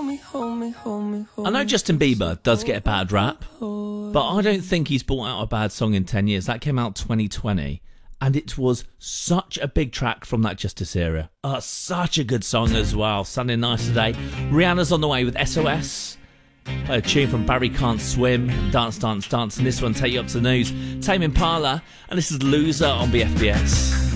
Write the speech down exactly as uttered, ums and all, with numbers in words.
me, hold me, hold me, hold I know me. Justin Bieber does get a bad rap, but I don't think he's brought out a bad song in ten years. That came out twenty twenty, and it was such a big track from that Justice era. Uh, such a good song as well. Sounding nice today. Rihanna's on the way with S O S. A tune from Barry Can't Swim, Dance, Dance, Dance, and this one, Take You Up to the News. Tame Impala, and this is Loser on B F B S.